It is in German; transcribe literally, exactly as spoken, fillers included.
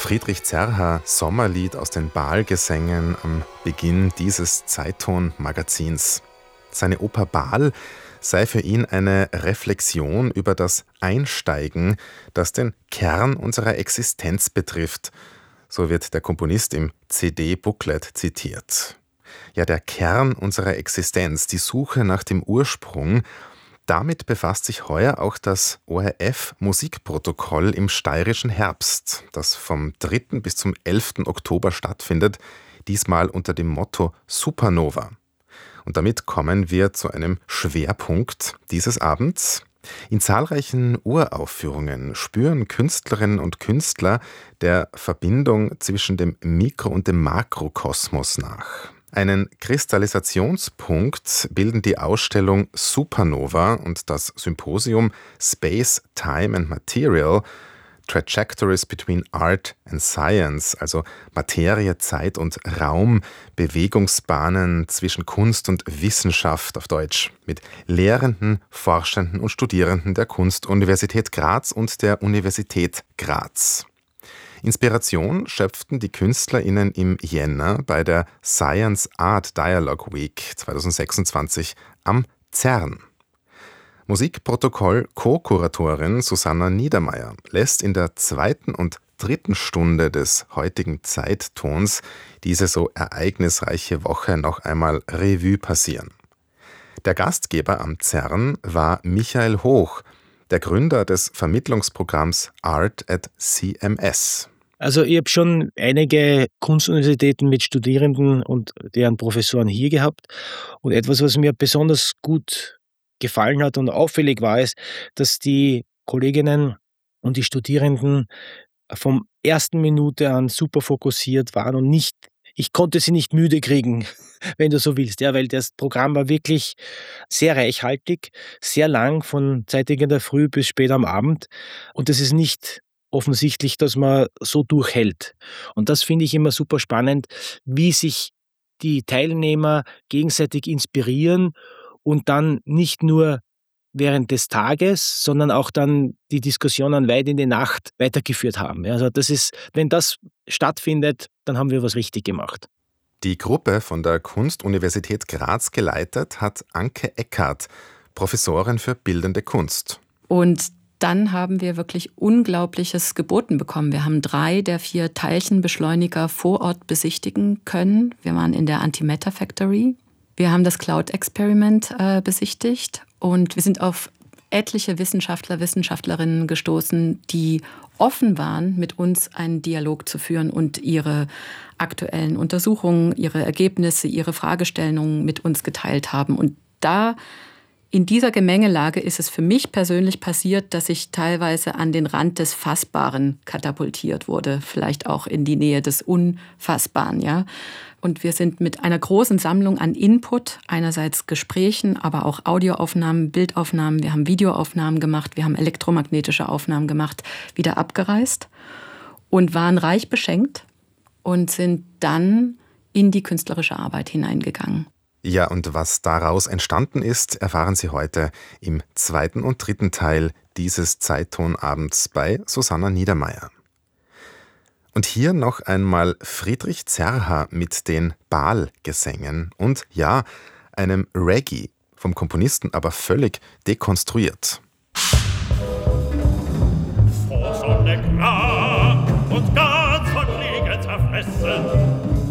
Friedrich Zerha Sommerlied aus den Baal-Gesängen am Beginn dieses Zeitton-Magazins. Seine Oper Baal sei für ihn eine Reflexion über das Einsteigen, das den Kern unserer Existenz betrifft. So wird der Komponist im C D-Booklet zitiert. Ja, der Kern unserer Existenz, die Suche nach dem Ursprung. Damit befasst sich heuer auch das O R F-Musikprotokoll im steirischen Herbst, das vom dritten bis zum elften Oktober stattfindet, diesmal unter dem Motto Supernova. Und damit kommen wir zu einem Schwerpunkt dieses Abends. In zahlreichen Uraufführungen spüren Künstlerinnen und Künstler der Verbindung zwischen dem Mikro- und dem Makrokosmos nach. Einen Kristallisationspunkt bilden die Ausstellung Supernova und das Symposium Space, Time and Material – Trajectories between Art and Science, also Materie, Zeit und Raum, Bewegungsbahnen zwischen Kunst und Wissenschaft auf Deutsch, mit Lehrenden, Forschenden und Studierenden der Kunstuniversität Graz und der Universität Graz. Inspiration schöpften die KünstlerInnen im Jänner bei der Science Art Dialogue Week zwanzig sechsundzwanzig am CERN. Musikprotokoll-Co-Kuratorin Susanna Niedermeyer lässt in der zweiten und dritten Stunde des heutigen Zeittons diese so ereignisreiche Woche noch einmal Revue passieren. Der Gastgeber am CERN war Michael Hoch, der Gründer des Vermittlungsprogramms Art at C M S. Also ich habe schon einige Kunstuniversitäten mit Studierenden und deren Professoren hier gehabt. Und etwas, was mir besonders gut gefallen hat und auffällig war es, dass die Kolleginnen und die Studierenden vom ersten Minute an super fokussiert waren und nicht, ich konnte sie nicht müde kriegen, wenn du so willst, ja, weil das Programm war wirklich sehr reichhaltig, sehr lang, von zeitig in der Früh bis spät am Abend, und es ist nicht offensichtlich, dass man so durchhält. Und das finde ich immer super spannend, wie sich die Teilnehmer gegenseitig inspirieren und dann nicht nur während des Tages, sondern auch dann die Diskussionen weit in die Nacht weitergeführt haben. Also das ist, wenn das stattfindet, dann haben wir was richtig gemacht. Die Gruppe von der Kunstuniversität Graz geleitet hat Anke Eckhardt, Professorin für Bildende Kunst. Und dann haben wir wirklich Unglaubliches geboten bekommen. Wir haben drei der vier Teilchenbeschleuniger vor Ort besichtigen können. Wir waren in der Antimatter Factory. Wir haben das Cloud-Experiment äh, besichtigt und wir sind auf etliche Wissenschaftler, Wissenschaftlerinnen gestoßen, die offen waren, mit uns einen Dialog zu führen und ihre aktuellen Untersuchungen, ihre Ergebnisse, ihre Fragestellungen mit uns geteilt haben. Und da in dieser Gemengelage ist es für mich persönlich passiert, dass ich teilweise an den Rand des Fassbaren katapultiert wurde, vielleicht auch in die Nähe des Unfassbaren, ja. Und wir sind mit einer großen Sammlung an Input, einerseits Gesprächen, aber auch Audioaufnahmen, Bildaufnahmen, wir haben Videoaufnahmen gemacht, wir haben elektromagnetische Aufnahmen gemacht, wieder abgereist und waren reich beschenkt und sind dann in die künstlerische Arbeit hineingegangen. Ja, und was daraus entstanden ist, erfahren Sie heute im zweiten und dritten Teil dieses Zeittonabends bei Susanna Niedermeyer. Und hier noch einmal Friedrich Zerha mit den Baal-Gesängen und ja, einem Reggae, vom Komponisten aber völlig dekonstruiert. Vor Sonne grau und ganz von Kriege zerfressen,